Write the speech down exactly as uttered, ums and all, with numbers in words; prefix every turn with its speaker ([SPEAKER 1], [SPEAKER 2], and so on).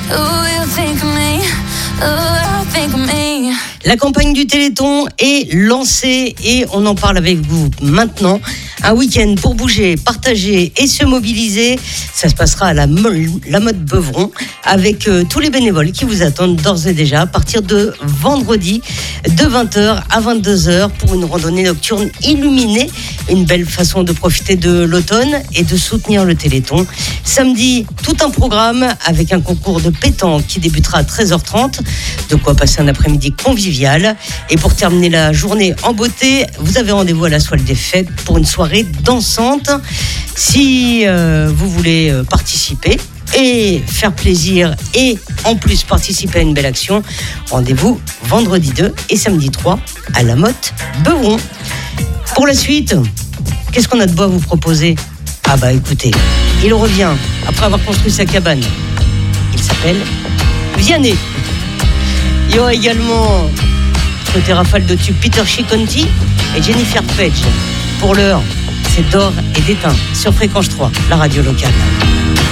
[SPEAKER 1] La campagne du Téléthon est lancée et on en parle avec vous maintenant. Un week-end pour bouger, partager et se mobiliser. Ça se passera à la, Mo- la Motte Beuvron avec euh, tous les bénévoles qui vous attendent d'ores et déjà à partir de vendredi de vingt heures à vingt-deux heures pour une randonnée nocturne illuminée. Une belle façon de profiter de l'automne et de soutenir le Téléthon. Samedi, tout un programme avec un concours de pétanque qui débutera à treize heures trente. De quoi passer un après-midi convivial. Et pour terminer la journée en beauté, vous avez rendez-vous à la Soile des Fêtes pour une soirée dansante. Si euh, vous voulez euh, participer et faire plaisir et en plus participer à une belle action, rendez-vous vendredi deux et samedi trois à la Motte Beuvron. Pour la suite, qu'est-ce qu'on a de beau à vous proposer ? Ah bah écoutez, il revient après avoir construit sa cabane. Il s'appelle Vianney. Il y aura également côté rafale de tube Peter Chiconti et Jennifer Page. Pour l'heure, c'est d'or et d'étain sur Fréquence trois, la radio locale.